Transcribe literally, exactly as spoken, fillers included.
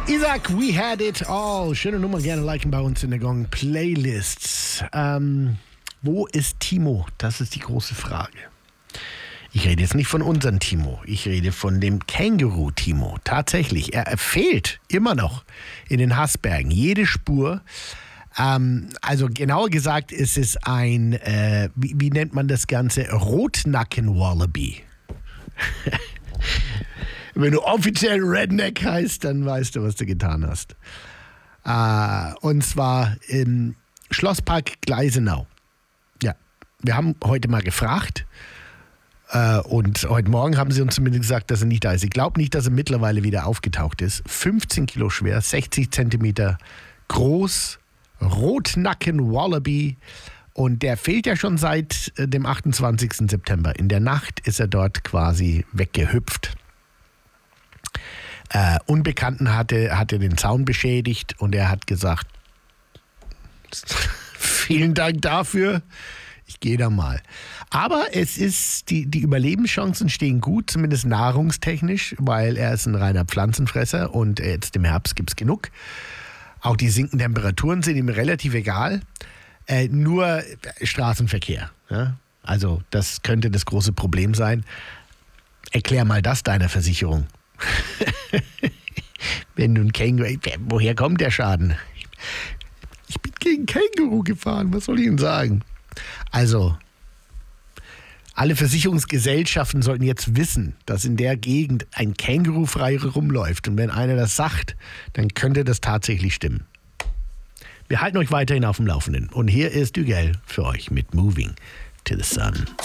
Isaac, we had it all. Schöne Nummer, gerne liken bei uns in der Gong Playlist. Ähm, wo ist Timo? Das ist die große Frage. Ich rede jetzt nicht von unserem Timo. Ich rede von dem Känguru-Timo. Tatsächlich, er, er fehlt immer noch in den Haßbergen. Jede Spur. Ähm, also genauer gesagt ist es ein, äh, wie, wie nennt man das Ganze? Rotnacken-Wallaby. Wenn du offiziell Redneck heißt, dann weißt du, was du getan hast. Äh, und zwar im Schlosspark Gleisenau. Ja, wir haben heute mal gefragt äh, und heute Morgen haben sie uns zumindest gesagt, dass er nicht da ist. Ich glaube nicht, dass er mittlerweile wieder aufgetaucht ist. fünfzehn Kilo schwer, sechzig Zentimeter groß, Rotnacken-Wallaby. Und der fehlt ja schon seit äh, dem achtundzwanzigsten September. In der Nacht ist er dort quasi weggehüpft. Äh, Unbekannten hatte, hatte den Zaun beschädigt und er hat gesagt, vielen Dank dafür, ich gehe da mal. Aber es ist, die, die Überlebenschancen stehen gut, zumindest nahrungstechnisch, weil er ist ein reiner Pflanzenfresser und jetzt im Herbst gibt es genug. Auch die sinkenden Temperaturen sind ihm relativ egal, äh, nur Straßenverkehr. Ja? Also das könnte das große Problem sein. Erklär mal das deiner Versicherung. Wenn du ein Känguru... Woher kommt der Schaden? Ich bin gegen Känguru gefahren, was soll ich Ihnen sagen? Also, alle Versicherungsgesellschaften sollten jetzt wissen, dass in der Gegend ein Känguru frei rumläuft. Und wenn einer das sagt, dann könnte das tatsächlich stimmen. Wir halten euch weiterhin auf dem Laufenden. Und hier ist Dugal für euch mit Moving to the Sun.